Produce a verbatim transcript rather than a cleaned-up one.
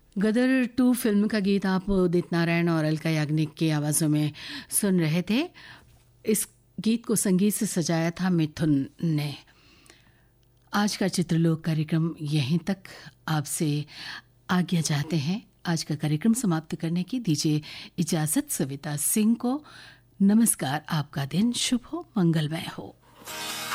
Gadar to film का गीत आप उदित नारायण और अलका याग्निक की आवाज़ों में सुन रहे थे। इस गीत को संगीत से सजाया था मिथुन ने। आज का चित्रलोक कार्यक्रम यहीं तक आपसे आज्ञा चाहते हैं। आज का कार्यक्रम समाप्त करने की दीजिए इजाज़त सविता सिंह को। नमस्कार, आपका दिन शुभ हो, मंगलमय हो।